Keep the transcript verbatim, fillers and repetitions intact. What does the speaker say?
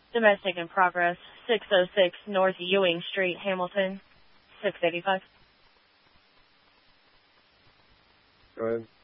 Domestic in progress, six oh six North Ewing Street, Hamilton, six eighty-five. Go ahead.